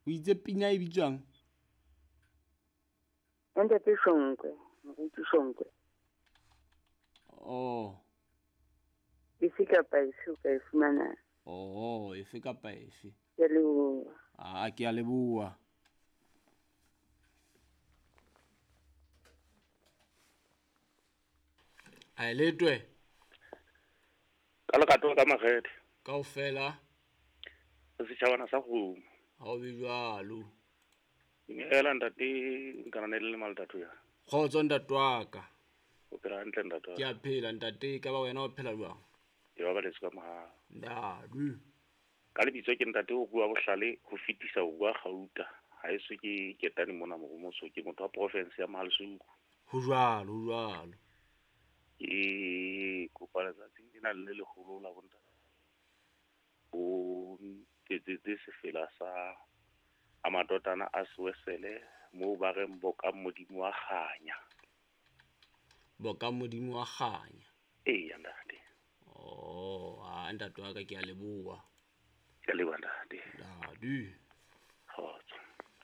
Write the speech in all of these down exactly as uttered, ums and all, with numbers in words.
O itse pina e bitswang? Ntate Shonkwe, Moruti Shonkwe. Oh. Efe kapa efe o ka e fumana. Oh, efe kapa efe. Ke a leboha. Ah, ke a leboha. Ai letwe. Ka lekato ka magede. Kaofela. Se setšhabana sa go. Ha o be jwalo. Ngela ntate nkana ne le maltatu ya. Kgotso ntate wa ka. O phela ntle ntate wa. Ke a phela ntate ka ba wena o phela jwang? Ke ba ba le se ka moha. Ndadu. Ka lebitso ke ntate o bua bohlale ho fitisa o bua Gauta. Ha eso ke ketane mona mo motso ke motho wa province ya Mahalsuku. Ho jwalo, ho jwalo. Ke kopa letsatsi dina le le kgolo la bonta. O ke tse se fela sa amadodana a Swesele mo ba re mboka modimo wa Kganya. Boka modimo wa Kganya. Eh ya ntate. Oh, ha ntate wa ka ke a leboha. Ke a leboha ntate. Ndadu. Kgotso.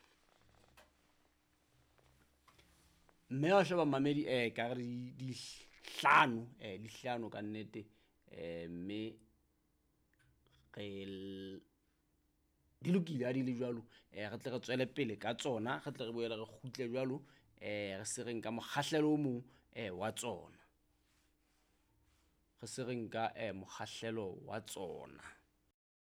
Mme wa sheba mamedi eh ka re di hlano eh di hlano ka nnete eh mme re di lokile a di le jwalo eh re tle re tswele pele ka tsona re tle re boela re khutle jwalo eh re se reng ka mokgahlelo o mong eh wa tsona re se reng ka eh mokgahlelo wa tsona.